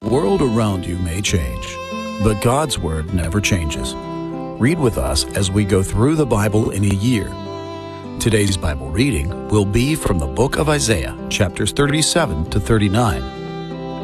world around you may change, but God's Word never changes. Read with us as we go through the Bible in a year. Today's Bible reading will be from the book of Isaiah, chapters 37 to 39.